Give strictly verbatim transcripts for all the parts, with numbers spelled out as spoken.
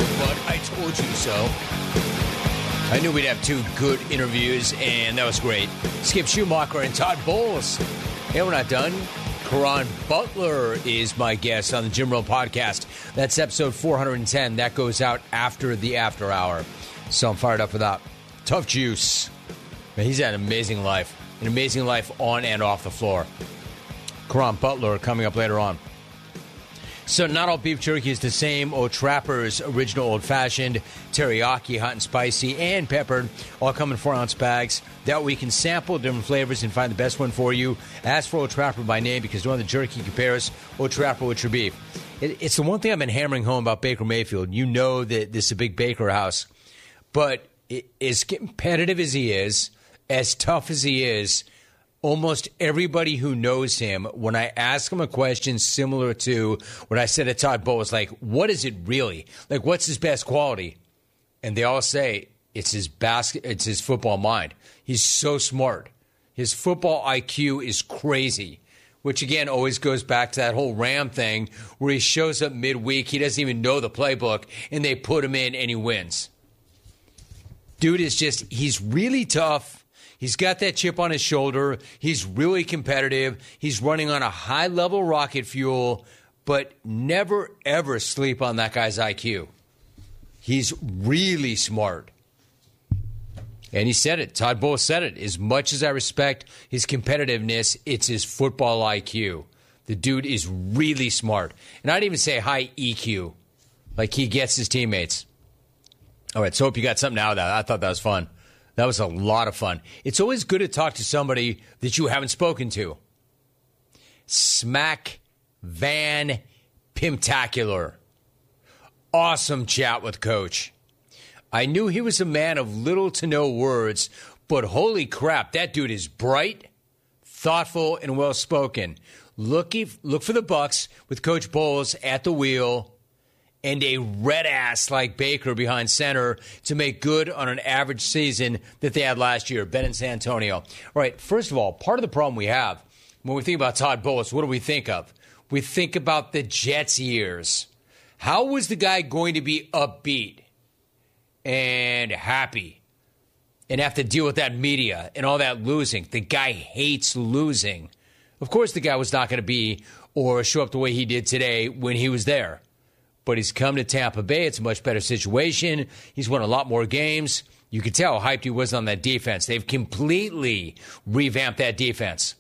but I told you so. I knew we'd have two good interviews, and that was great. Skip Schumacher and Todd Bowles. Hey, we're not done. Karan Butler is my guest on the Jim Rome podcast. That's episode four hundred ten. That goes out after the after hour. So I'm fired up for that. Tough Juice. Man, he's had an amazing life. An amazing life on and off the floor. Karan Butler coming up later on. So not all beef jerky is the same. O'Trapper's original old-fashioned, teriyaki, hot and spicy, and peppered, all come in four-ounce bags. That way you can sample different flavors and find the best one for you. Ask for O'Trapper by name because no other jerky compares O'Trapper with your beef. It, it's the one thing I've been hammering home about Baker Mayfield. You know that this is a big Baker house. But it, as competitive as he is, as tough as he is, almost everybody who knows him, when I ask him a question similar to what I said to Todd Bowles, like, what is it really? Like, what's his best quality? And they all say it's his basket, it's his football mind. He's so smart. His football I Q is crazy, which, again, always goes back to that whole Ram thing where he shows up midweek, he doesn't even know the playbook, and they put him in and he wins. Dude is just, he's really tough. He's got that chip on his shoulder. He's really competitive. He's running on a high-level rocket fuel, but never, ever sleep on that guy's I Q. He's really smart. And he said it. Todd Bowles said it. As much as I respect his competitiveness, it's his football I Q. The dude is really smart. And I'd even say high E Q. Like he gets his teammates. All right, so hope you got something out of that. I thought that was fun. That was a lot of fun. It's always good to talk to somebody that you haven't spoken to. Smack Van Pimptacular. Awesome chat with Coach. I knew he was a man of little to no words, but holy crap, that dude is bright, thoughtful, and well-spoken. Look, look for the Bucs with Coach Bowles at the wheel and a red ass like Baker behind center to make good on an average season that they had last year. Ben in San Antonio. All right, first of all, part of the problem we have when we think about Todd Bowles, what do we think of? We think about the Jets years. How was the guy going to be upbeat and happy and have to deal with that media and all that losing? The guy hates losing. Of course the guy was not going to be or show up the way he did today when he was there. But he's come to Tampa Bay. It's a much better situation. He's won a lot more games. You could tell how hyped he was on that defense. They've completely revamped that defense.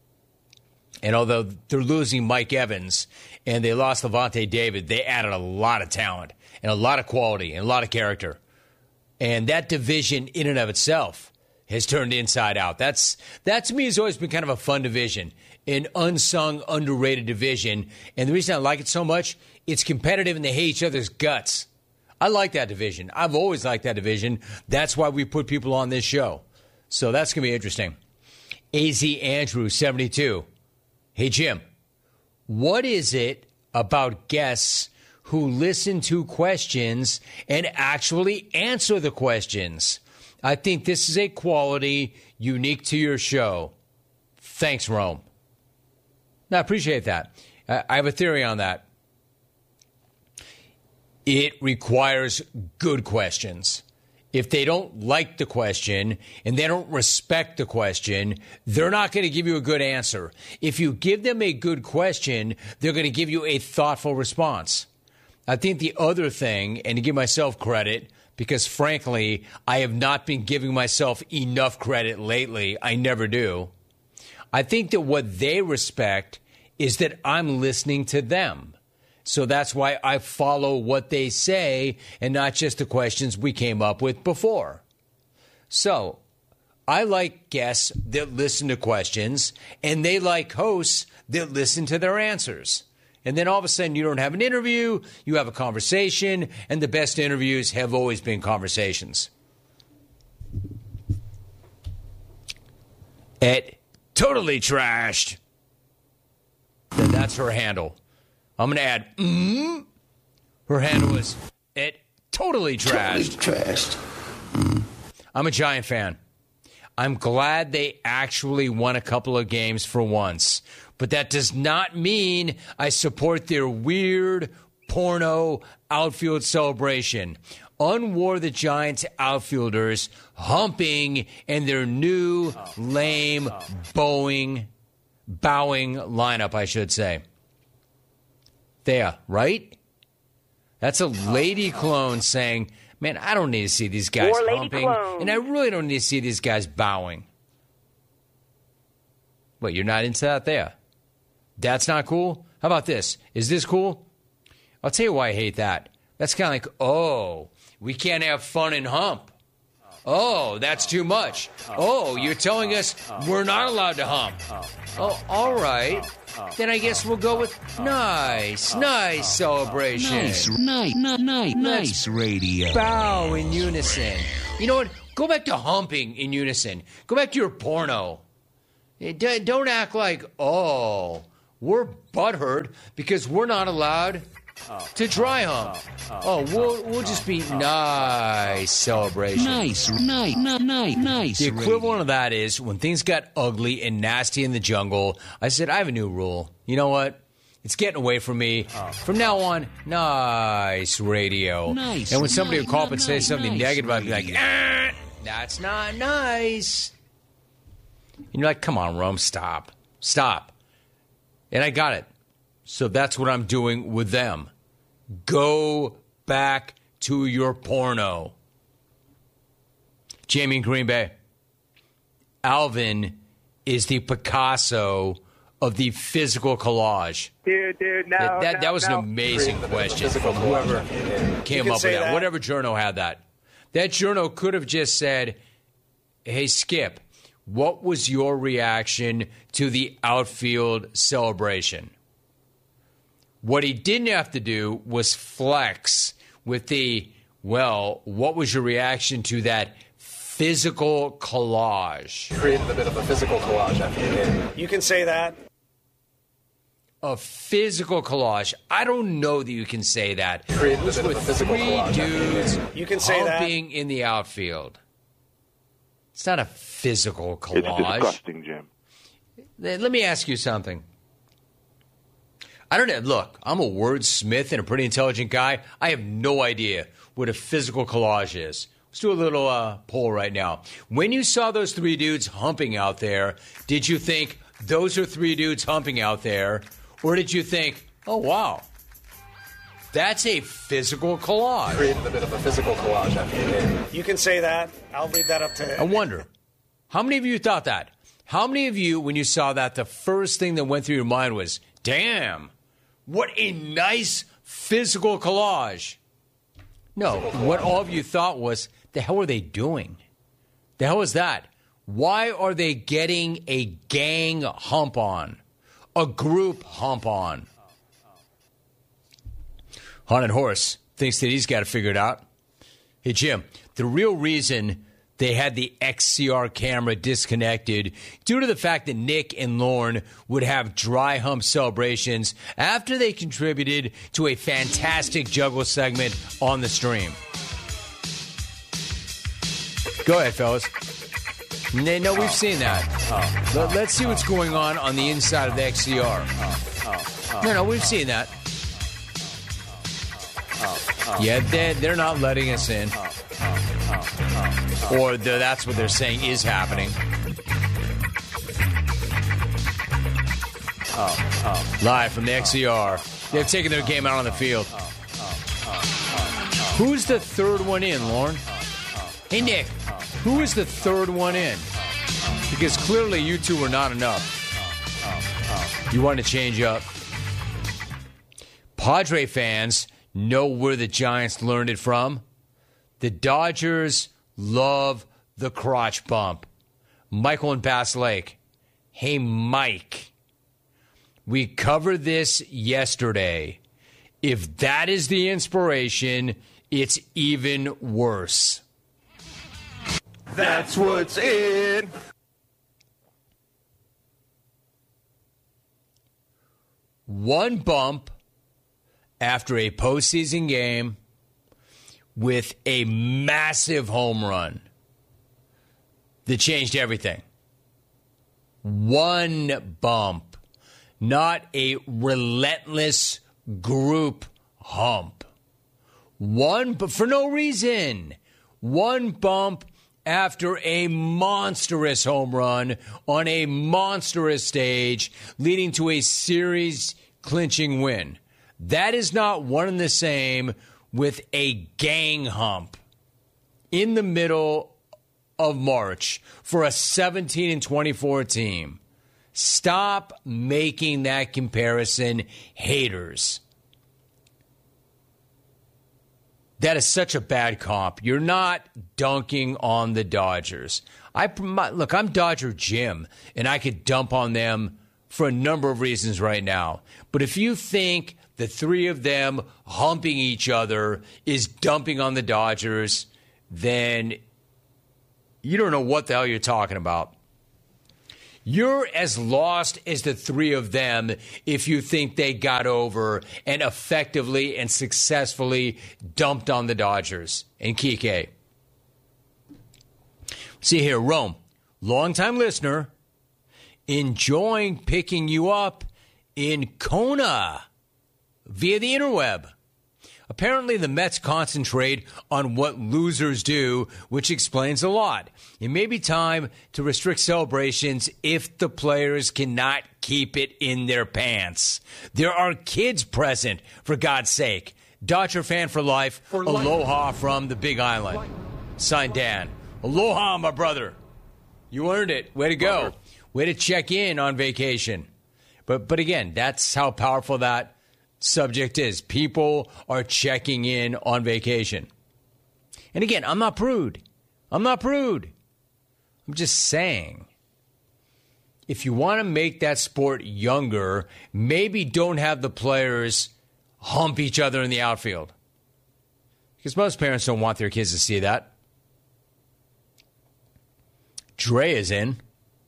And although they're losing Mike Evans and they lost Levante David, they added a lot of talent and a lot of quality and a lot of character. And that division in and of itself has turned inside out. That's that to me has always been kind of a fun division, an unsung, underrated division. And the reason I like it so much, it's competitive and they hate each other's guts. I like that division. I've always liked that division. That's why we put people on this show. So that's going to be interesting. A Z Andrew, seventy-two. Hey, Jim, what is it about guests who listen to questions and actually answer the questions? I think this is a quality unique to your show. Thanks, Rome. No, I appreciate that. I have a theory on that. It requires good questions. If they don't like the question and they don't respect the question, they're not going to give you a good answer. If you give them a good question, they're going to give you a thoughtful response. I think the other thing, and to give myself credit, because frankly, I have not been giving myself enough credit lately. I never do. I think that what they respect is that I'm listening to them. So that's why I follow what they say and not just the questions we came up with before. So I like guests that listen to questions, and they like hosts that listen to their answers. And then all of a sudden you don't have an interview, you have a conversation, and the best interviews have always been conversations. At Totally Trashed. And that's her handle. I'm going to add, mm. Her handle is at Totally Trashed. Totally Trashed. Mm. I'm a Giant fan. I'm glad they actually won a couple of games for once. But that does not mean I support their weird, porno, outfield celebration. Unwore the Giants outfielders humping in their new oh, lame oh, oh. bowing, bowing lineup, I should say. There, right? That's a lady oh, clone oh. saying, man, I don't need to see these guys More humping, clone. and I really don't need to see these guys bowing. What, you're not into that there? That's not cool? How about this? Is this cool? I'll tell you why I hate that. That's kind of like, oh, we can't have fun and hump. Oh, that's too much. Oh, you're telling us we're not allowed to hump. Oh, all right. Then I guess we'll go with nice, nice celebration. Nice, nice, nice, nice radio. Bow in unison. You know what? Go back to humping in unison. Go back to your porno. Don't act like, oh, we're butthurt because we're not allowed to dry hump. Oh, we'll we'll just be nice celebration. Nice, nice, nice, nice. The equivalent of that is when things got ugly and nasty in the jungle, I said, I have a new rule. You know what? It's getting away from me. From now on, nice radio. Nice. And when somebody nice, would call up and nice, say something nice negative, I'd be like, ah, that's not nice. And you're like, come on, Rome, stop. Stop. And I got it. So that's what I'm doing with them. Go back to your porno. Jamie in Green Bay. Alvin is the Picasso of the physical collage. Dude, dude, no. That, that, no, that was no. an amazing question from whoever came up with that. that. Whatever journo had that. That journo could have just said, hey, Skip, what was your reaction to the outfield celebration? What he didn't have to do was flex with the, well, what was your reaction to that physical collage? Created a bit of a physical collage after the game. You can say that. A physical collage. I don't know that you can say that. Created it was a bit with of a physical three collage dudes you can say humping that. in the outfield. It's not a physical collage. It's disgusting, Jim. Let me ask you something. I don't know. Look, I'm a wordsmith and a pretty intelligent guy. I have no idea what a physical collage is. Let's do a little uh, poll right now. When you saw those three dudes humping out there, did you think those are three dudes humping out there? Or did you think, oh, wow, that's a physical collage? Created a bit of a physical collage after the game. You can say that. I'll leave that up to... I wonder, how many of you thought that? How many of you, when you saw that, the first thing that went through your mind was, damn, what a nice physical collage? No, what all of you thought was, the hell are they doing? The hell is that? Why are they getting a gang hump on? A group hump on? Haunted Horse thinks that he's got to figure it out. Hey, Jim, the real reason they had the X C R camera disconnected due to the fact that Nick and Lorne would have dry hump celebrations after they contributed to a fantastic juggle segment on the stream. Go ahead, fellas. No, no we've seen that. Let, let's see what's going on on the inside of the X C R. No, no, we've seen that. Yeah, they're, they're not letting us in. Or that's what they're saying is happening. Live from the X C R. They're taking their game out on the field. Who's the third one in, Lorne? Hey, Nick, who is the third one in? Because clearly you two were not enough. You want to change up. Padre fans know where the Giants learned it from. The Dodgers love the crotch bump. Michael in Bass Lake. Hey, Mike. We covered this yesterday. If that is the inspiration, it's even worse. That's what's in. One bump after a postseason game with a massive home run that changed everything. One bump, not a relentless group hump. One, but for no reason. One bump after a monstrous home run on a monstrous stage, leading to a series-clinching win. That is not one and the same with a gang hump in the middle of March for a seventeen and twenty-four team. Stop making that comparison, haters. That is such a bad comp. You're not dunking on the Dodgers. I look, I'm Dodger Jim, and I could dump on them for a number of reasons right now. But if you think the three of them humping each other is dumping on the Dodgers, then you don't know what the hell you're talking about. You're as lost as the three of them if you think they got over and effectively and successfully dumped on the Dodgers and Kike. See here, Rome, longtime listener, enjoying picking you up in Kona via the interweb. Apparently, the Mets concentrate on what losers do, which explains a lot. It may be time to restrict celebrations if the players cannot keep it in their pants. There are kids present, for God's sake. Dodger fan for life. For life. Aloha from the Big Island. Signed, Dan. Aloha, my brother. You earned it. Way to go. Brother. Way to check in on vacation. But but again, that's how powerful that subject is. People are checking in on vacation. And again, I'm not prude. I'm not prude. I'm just saying, if you want to make that sport younger, maybe don't have the players hump each other in the outfield. Because most parents don't want their kids to see that. Dre is in.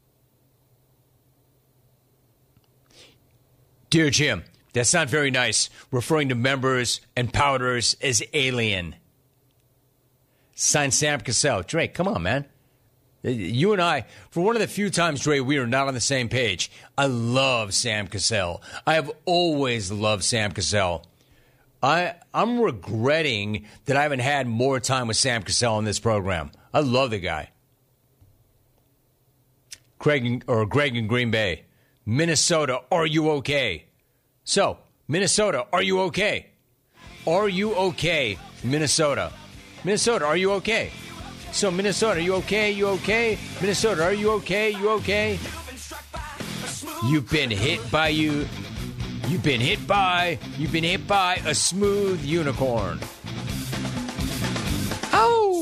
Dear Jim, that's not very nice, referring to members and powders as alien. Signed, Sam Cassell. Dre, come on, man. You and I, for one of the few times, Dre, we are not on the same page. I love Sam Cassell. I have always loved Sam Cassell. I, I'm regretting that I haven't had more time with Sam Cassell on this program. I love the guy. Craig or Greg in Green Bay. Minnesota, are you okay? So, Minnesota, are you okay? Are you okay, Minnesota? Minnesota, are you okay? So, Minnesota, are you okay? You okay? Minnesota, are you okay? You okay? You've been hit by you. You've been hit by. You've been hit by a smooth unicorn. Oh!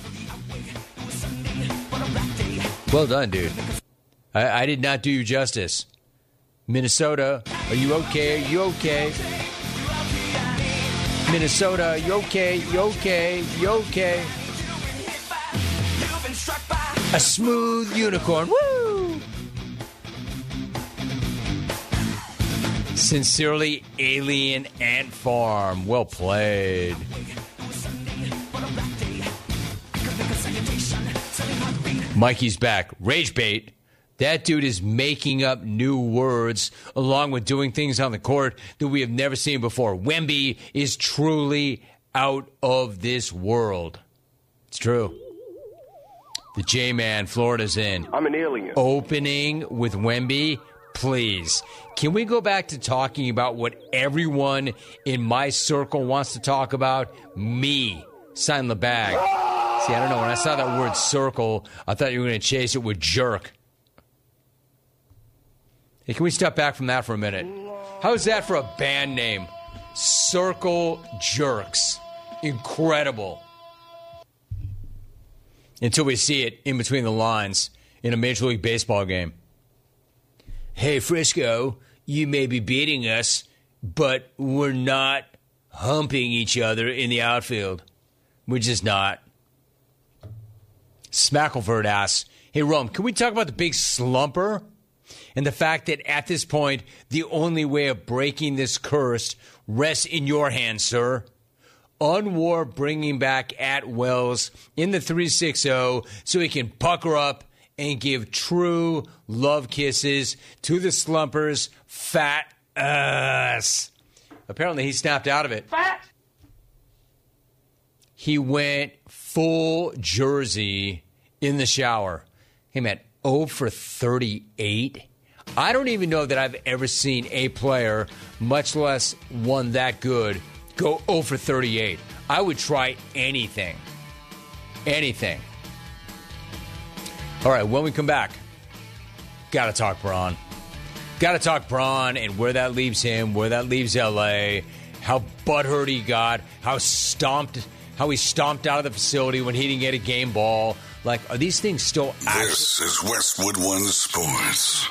Well done, dude. I, I did not do you justice. Minnesota, are you okay? Are you okay? Minnesota, you okay? You okay? You okay? A smooth unicorn. Woo! Sincerely, Alien Ant Farm. Well played. Mikey's back. Rage bait. That dude is making up new words along with doing things on the court that we have never seen before. Wemby is truly out of this world. It's true. The J-Man, Florida's in. I'm an alien. Opening with Wemby, please. Can we go back to talking about what everyone in my circle wants to talk about? Me. Sign the bag. See, I don't know. When I saw that word circle, I thought you were going to chase it with jerk. Hey, can we step back from that for a minute? How's that for a band name? Circle Jerks. Incredible. Until we see it in between the lines in a Major League Baseball game. Hey, Frisco, you may be beating us, but we're not humping each other in the outfield. We're just not. Smackleford asks, hey, Rome, can we talk about the big slumper? And the fact that at this point, the only way of breaking this curse rests in your hands, sir. Unwar bringing back Atwells in the three sixty so he can pucker up and give true love kisses to the slumper's fat ass. Apparently, he snapped out of it. Fat he went full jersey in the shower. Hey, man, oh for thirty-eight? I don't even know that I've ever seen a player, much less one that good, go oh for thirty-eight. I would try anything. Anything. All right, when we come back, got to talk Braun. Got to talk Braun and where that leaves him, where that leaves L A, how butthurt he got, how stomped, how he stomped out of the facility when he didn't get a game ball. Like, are these things still actually? This is Westwood One Sports.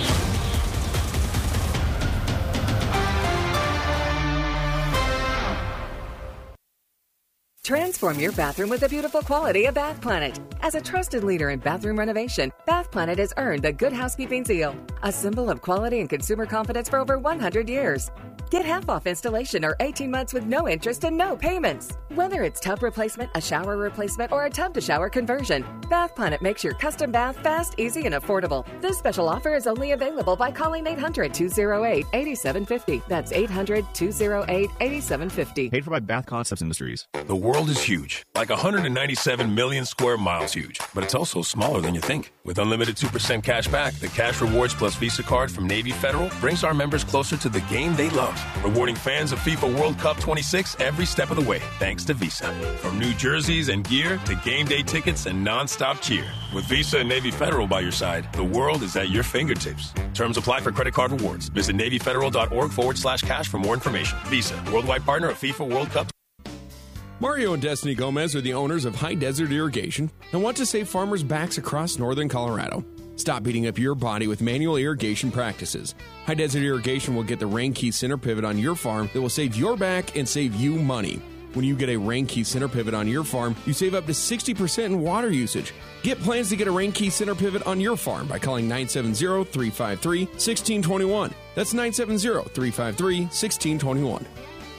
Transform your bathroom with the beautiful quality of Bath Planet. As a trusted leader in bathroom renovation, Bath Planet has earned the Good Housekeeping seal, a symbol of quality and consumer confidence for over one hundred years. Get half off installation or eighteen months with no interest and no payments. Whether it's tub replacement, a shower replacement, or a tub-to-shower conversion, Bath Planet makes your custom bath fast, easy, and affordable. This special offer is only available by calling eight hundred, two oh eight, eight seven five oh. That's eight hundred, two oh eight, eight seven five oh. Paid for by Bath Concepts Industries. The world is huge, like one hundred ninety-seven million square miles huge, but it's also smaller than you think. With unlimited two percent cash back, the Cash Rewards Plus Visa card from Navy Federal brings our members closer to the game they love, rewarding fans of FIFA World Cup twenty-six every step of the way, thanks to Visa. From new jerseys and gear to game day tickets and non-stop cheer. With Visa and Navy Federal by your side, the world is at your fingertips. Terms apply for credit card rewards. Visit NavyFederal.org forward slash cash for more information. Visa, worldwide partner of FIFA World Cup. Mario and Destiny Gomez are the owners of High Desert Irrigation and want to save farmers' backs across northern Colorado. Stop beating up your body with manual irrigation practices. High Desert Irrigation will get the Rain Key center pivot on your farm that will save your back and save you money. When you get a Rain Key center pivot on your farm, you save up to sixty percent in water usage. Get plans to get a Rain Key center pivot on your farm by calling nine seven zero, three five three, one six two one. That's nine seven zero, three five three, one six two one.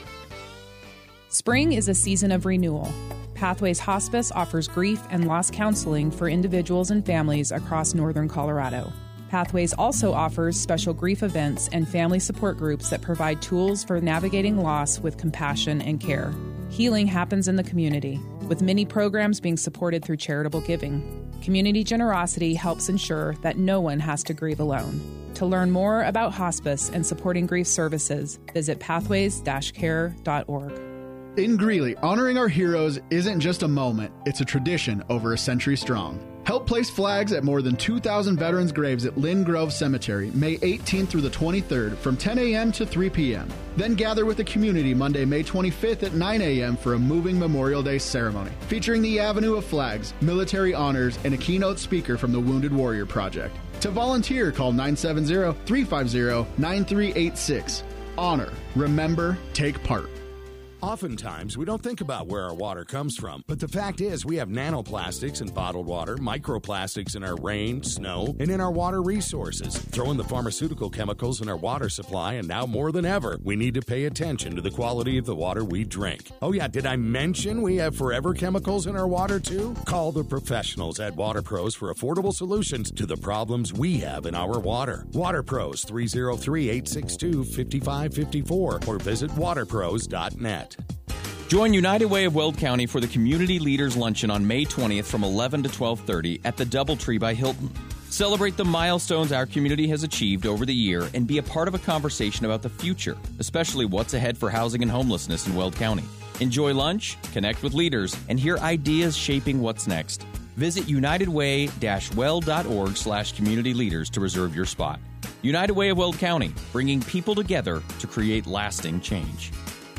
Spring is a season of renewal. Pathways Hospice offers grief and loss counseling for individuals and families across northern Colorado. Pathways also offers special grief events and family support groups that provide tools for navigating loss with compassion and care. Healing happens in the community, with many programs being supported through charitable giving. Community generosity helps ensure that no one has to grieve alone. To learn more about hospice and supporting grief services, visit pathways dash care dot org. In Greeley, honoring our heroes isn't just a moment, it's a tradition over a century strong. Help place flags at more than two thousand veterans' graves at Lynn Grove Cemetery, May eighteenth through the twenty-third from ten a.m. to three p.m. Then gather with the community Monday, May twenty-fifth at nine a.m. for a moving Memorial Day ceremony, featuring the Avenue of Flags, military honors, and a keynote speaker from the Wounded Warrior Project. To volunteer, call nine seven zero, three five zero, nine three eight six. Honor, remember, take part. Oftentimes, we don't think about where our water comes from, but the fact is we have nanoplastics in bottled water, microplastics in our rain, snow, and in our water resources. Throw in the pharmaceutical chemicals in our water supply, and now more than ever, we need to pay attention to the quality of the water we drink. Oh yeah, did I mention we have forever chemicals in our water too? Call the professionals at Water Pros for affordable solutions to the problems we have in our water. Water Pros, three oh three, eight six two, five five five four, or visit water pros dot net. Join United Way of Weld County for the Community Leaders Luncheon on May twentieth from eleven to twelve thirty at the Doubletree by Hilton. Celebrate the milestones our community has achieved over the year and be a part of a conversation about the future, especially what's ahead for housing and homelessness in Weld County. Enjoy lunch, connect with leaders, and hear ideas shaping what's next. Visit unitedway-weld.org slash community leaders to reserve your spot. United Way of Weld County, bringing people together to create lasting change.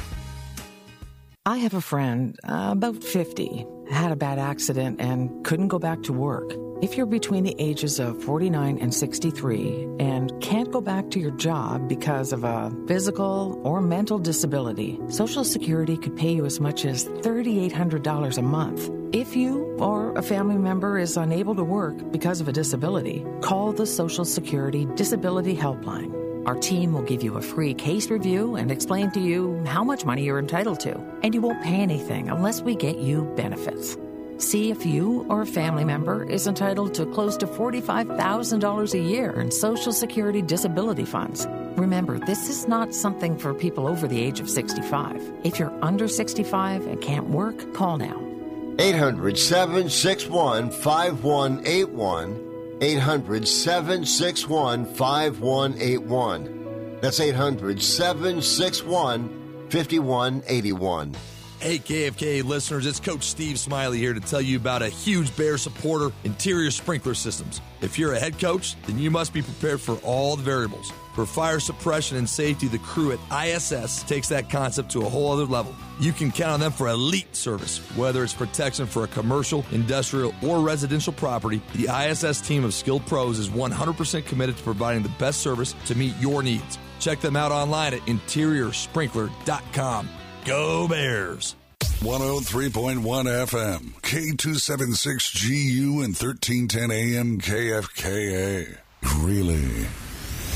I have a friend, uh, about fifty, had a bad accident and couldn't go back to work. If you're between the ages of forty-nine and sixty-three and can't go back to your job because of a physical or mental disability, Social Security could pay you as much as three thousand eight hundred dollars a month. If you or a family member is unable to work because of a disability, call the Social Security Disability Helpline. Our team will give you a free case review and explain to you how much money you're entitled to. And you won't pay anything unless we get you benefits. See if you or a family member is entitled to close to forty-five thousand dollars a year in Social Security disability funds. Remember, this is not something for people over the age of sixty-five. If you're under sixty-five and can't work, call now. eight hundred, seven six one, five one eight one. eight hundred, seven six one, five one eight one. That's eight hundred, seven six one, five one eight one. Hey, K F K A listeners, it's Coach Steve Smiley here to tell you about a huge Bear supporter, Interior Sprinkler Systems. If you're a head coach, then you must be prepared for all the variables. For fire suppression and safety, the crew at I S S takes that concept to a whole other level. You can count on them for elite service. Whether it's protection for a commercial, industrial, or residential property, the I S S team of skilled pros is one hundred percent committed to providing the best service to meet your needs. Check them out online at interior sprinkler dot com. Go Bears! one oh three point one F M, K two seventy-six G U and thirteen ten A M K F K A. Really?